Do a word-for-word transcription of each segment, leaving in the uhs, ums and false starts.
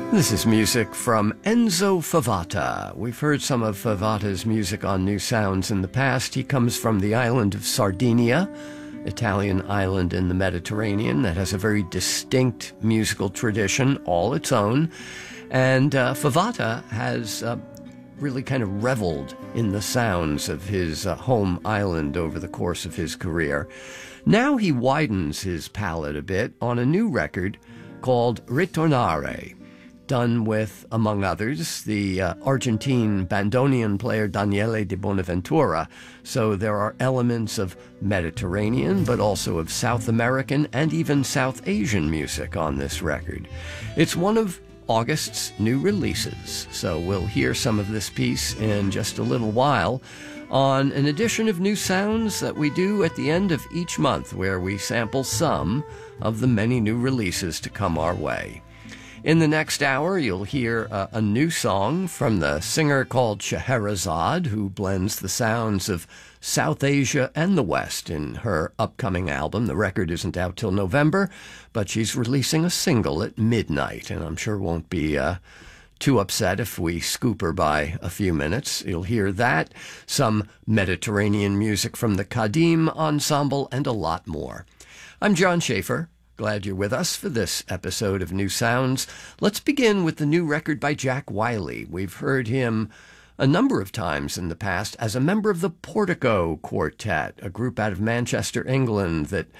This is music from Enzo Favata. We've heard some of Favata's music on New Sounds in the past. He comes from the island of Sardinia, Italian island in the Mediterranean that has a very distinct musical tradition, all its own. And uh, Favata has uh, really kind of reveled in the sounds of his uh, home island over the course of his career. Now he widens his palette a bit on a new record called Ritornare, done with, among others, the uh, Argentine bandoneon player Daniele de Bonaventura. So there are elements of Mediterranean, but also of South American and even South Asian music on this record. It's one of August's new releases, so we'll hear some of this piece in just a little while on an edition of New Sounds that we do at the end of each month, where we sample some of the many new releases to come our way. In the next hour, you'll hear uh, a new song from the singer called Scheherazade, who blends the sounds of South Asia and the West in her upcoming album. The record isn't out till November, but she's releasing a single at midnight, and I'm sure won't be uh, too upset if we scoop her by a few minutes. You'll hear that, some Mediterranean music from the Kadim Ensemble, and a lot more. I'm John Schaefer. Glad you're with us for this episode of New Sounds. Let's begin with the new record by Jack Wiley. We've heard him a number of times in the past as a member of the Portico Quartet, a group out of Manchester, England, that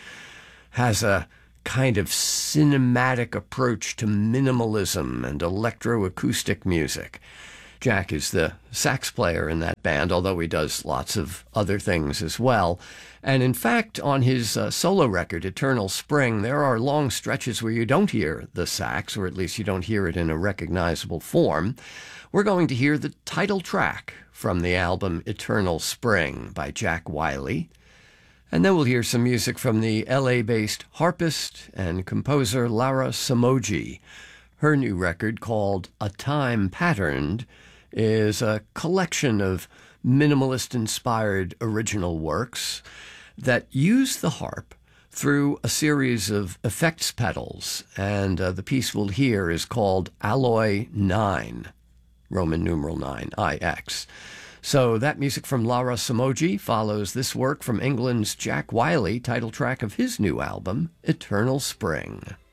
has a kind of cinematic approach to minimalism and electroacoustic music. Jack is the sax player in that band, although he does lots of other things as well. And in fact, on his uh, solo record, Eternal Spring, there are long stretches where you don't hear the sax, or at least you don't hear it in a recognizable form. We're going to hear the title track from the album Eternal Spring by Jack Wiley. And then we'll hear some music from the L A-based harpist and composer Lara Samoji. Her new record, called A Time Patterned, is a collection of minimalist-inspired original works that use the harp through a series of effects pedals, and uh, the piece we'll hear is called Alloy nine, Roman numeral nine, I X. So that music from Lara Samoji follows this work from England's Jack Wiley, title track of his new album, Eternal Spring.